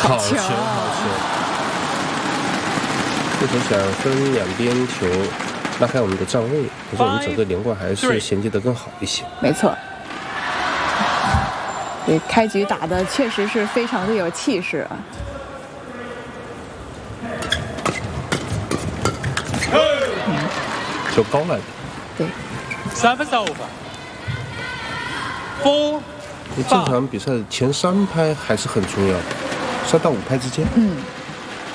好球，这球想分两边球，拉开我们的站位，可是我们整个连贯还是衔接得更好一些。 没错，对，开局打的确实是非常的有气势啊。 球高了点。 对。 3分over。 正常比赛前3拍还是很重要的，3到5拍之间。